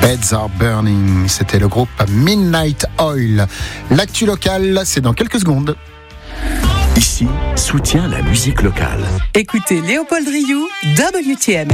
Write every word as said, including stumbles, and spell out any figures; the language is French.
Beds Are Burning, c'était le groupe Midnight Oil. L'actu locale, c'est dans quelques secondes. Ici, soutient la musique locale. Écoutez Léopold Rioux, W T M.